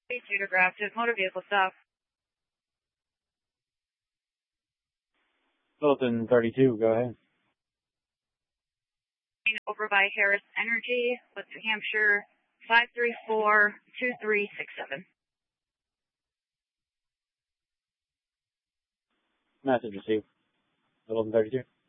Graph to motor vehicle stop. Littleton 32, go ahead. Over by Harris Energy with New Hampshire 534-2367. Message received. Littleton 32.